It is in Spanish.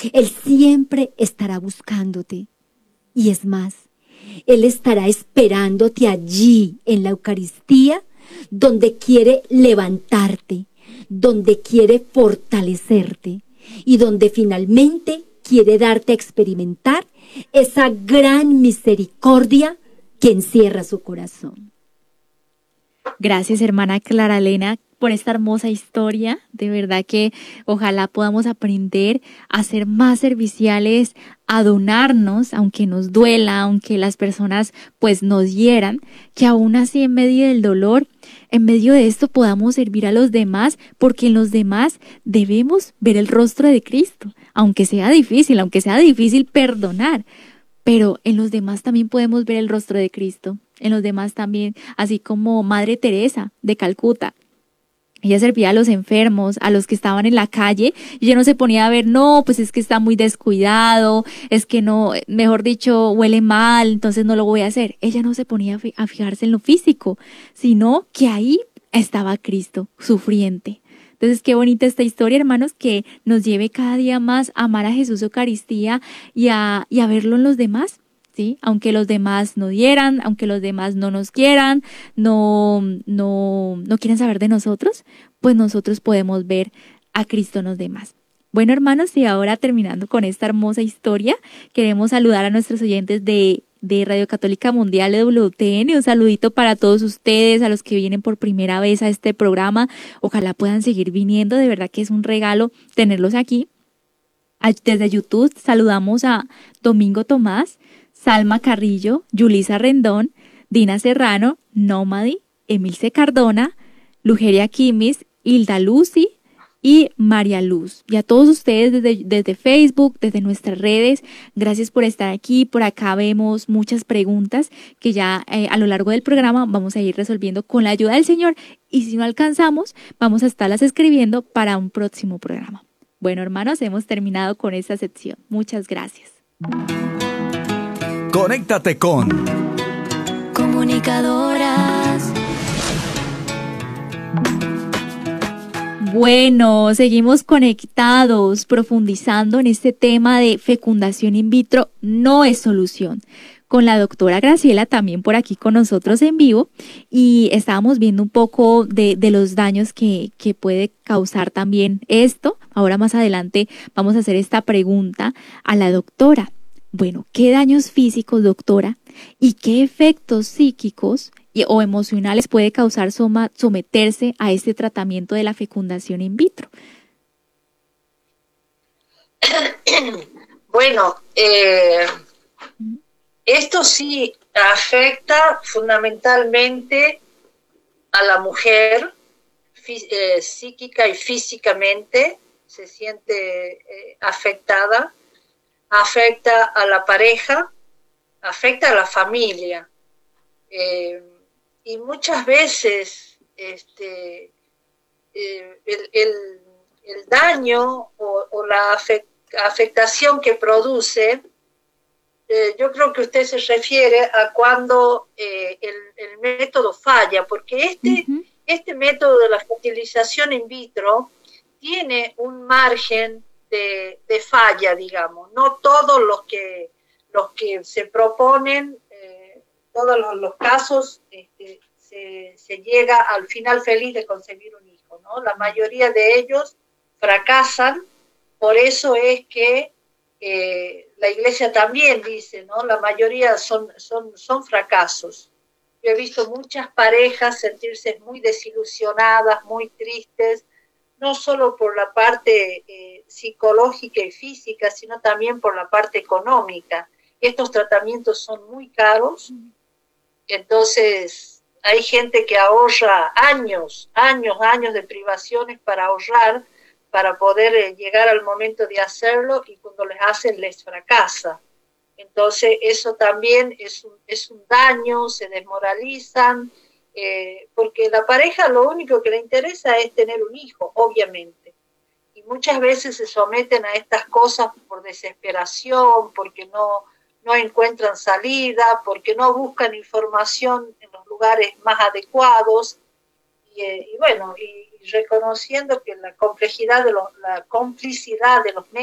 Él siempre estará buscándote. Y es más, Él estará esperándote allí en la Eucaristía, donde quiere levantarte, donde quiere fortalecerte y donde finalmente quiere darte a experimentar esa gran misericordia que encierra su corazón. Gracias, hermana Clara Elena, por esta hermosa historia. De verdad que ojalá podamos aprender a ser más serviciales, a donarnos, aunque nos duela, aunque las personas pues nos hieran, que aún así en medio del dolor, en medio de esto podamos servir a los demás, porque en los demás debemos ver el rostro de Cristo, aunque sea difícil perdonar. Pero en los demás también podemos ver el rostro de Cristo. En los demás también, así como Madre Teresa de Calcuta. Ella servía a los enfermos, a los que estaban en la calle, y ella no se ponía a ver, no, pues es que está muy descuidado, es que no, mejor dicho, huele mal, entonces no lo voy a hacer. Ella no se ponía a fijarse en lo físico, sino que ahí estaba Cristo, sufriente. Entonces, qué bonita esta historia, hermanos, que nos lleve cada día más a amar a Jesús Eucaristía y a verlo en los demás, ¿sí? Aunque los demás no dieran, aunque los demás no nos quieran, no quieren saber de nosotros, pues nosotros podemos ver a Cristo en los demás. Bueno, hermanos, y ahora terminando con esta hermosa historia, queremos saludar a nuestros oyentes de Radio Católica Mundial de WTN. Un saludito para todos ustedes, a los que vienen por primera vez a este programa. Ojalá puedan seguir viniendo, de verdad que es un regalo tenerlos aquí. Desde YouTube saludamos a Domingo Tomás, Salma Carrillo, Yulisa Rendón, Dina Serrano, Nómadi, Emilce Cardona, Lugeria Quimis, Hilda Lucy y María Luz. Y a todos ustedes desde Facebook, desde nuestras redes, gracias por estar aquí. Por acá vemos muchas preguntas que ya a lo largo del programa vamos a ir resolviendo con la ayuda del Señor. Y si no alcanzamos, vamos a estarlas escribiendo para un próximo programa. Bueno, hermanos, hemos terminado con esta sección. Muchas gracias. Conéctate con Comunicadoras. Bueno, seguimos conectados, profundizando en este tema de fecundación in vitro no es solución. Con la doctora Graciela también por aquí con nosotros en vivo, y estábamos viendo un poco de los daños que puede causar también esto. Ahora más adelante vamos a hacer esta pregunta a la doctora. Bueno, ¿qué daños físicos, doctora, y qué efectos psíquicos o emocionales puede causar someterse a este tratamiento de la fecundación in vitro? Bueno, esto sí afecta fundamentalmente a la mujer, psíquica y físicamente, se siente afectada, afecta a la pareja, afecta a la familia. Y muchas veces el daño o la afectación que produce, yo creo que usted se refiere a cuando el método falla, porque este método de la fertilización in vitro tiene un margen de falla, digamos. No todos los que se proponen, todos los casos se llega al final feliz de concebir un hijo, ¿no? La mayoría de ellos fracasan, por eso es que la Iglesia también dice, ¿no? La mayoría son fracasos. Yo he visto muchas parejas sentirse muy desilusionadas, muy tristes, no solo por la parte psicológica y física, sino también por la parte económica. Estos tratamientos son muy caros, entonces hay gente que ahorra años de privaciones para ahorrar, para poder llegar al momento de hacerlo, y cuando les hacen les fracasa. Entonces eso también es un daño, se desmoralizan, porque la pareja lo único que le interesa es tener un hijo, obviamente. Y muchas veces se someten a estas cosas por desesperación, porque no encuentran salida, porque no buscan información en los lugares más adecuados, y bueno, y reconociendo que la complicidad de los